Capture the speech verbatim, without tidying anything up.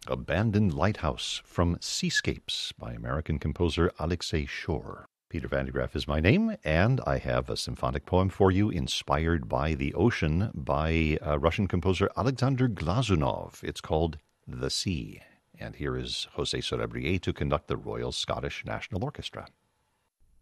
Abandoned Lighthouse from Seascapes by American composer Alexei Shore. Peter Van de Graaff is my name, and I have a symphonic poem for you inspired by the ocean by uh, Russian composer Alexander Glazunov. It's called The Sea. And here is José Sorabrié to conduct the Royal Scottish National Orchestra.